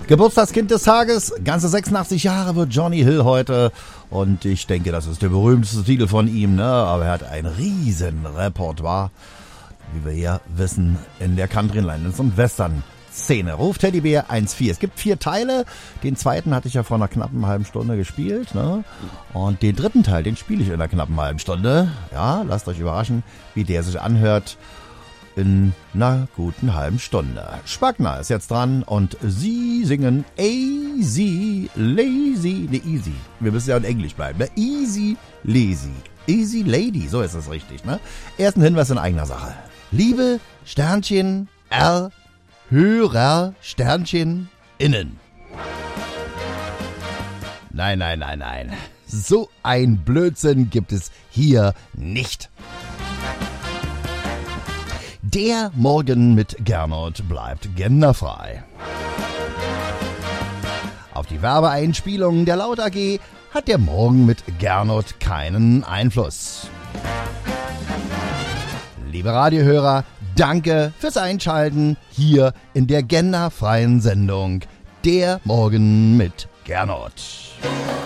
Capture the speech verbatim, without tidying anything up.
Geburtstagskind des Tages, ganze sechsundachtzig Jahre wird Johnny Hill heute. Und ich denke, das ist der berühmteste Titel von ihm, ne? Aber er hat ein riesen Repertoire, wie wir ja wissen, in der Country, Landes- und Western-Szene. Ruf Teddybär eins vier. Es gibt vier Teile. Den zweiten hatte ich ja vor einer knappen halben Stunde gespielt, ne? Und den dritten Teil, den spiele ich in einer knappen halben Stunde. Ja, lasst euch überraschen, wie der sich anhört. In einer guten halben Stunde. Spagna ist jetzt dran und sie singen Easy Lazy. Ne, Easy. Wir müssen ja in Englisch bleiben. Ne? Easy Lazy. Easy Lady, so ist es richtig. Ne? Erst ein Hinweis in eigener Sache. Liebe Sternchen R Hörer Sternchen innen. Nein, nein, nein, nein. So ein Blödsinn gibt es hier nicht. Der Morgen mit Gernot bleibt genderfrei. Auf die Werbeeinspielungen der Laut A G hat der Morgen mit Gernot keinen Einfluss. Liebe Radiohörer, danke fürs Einschalten hier in der genderfreien Sendung Der Morgen mit Gernot.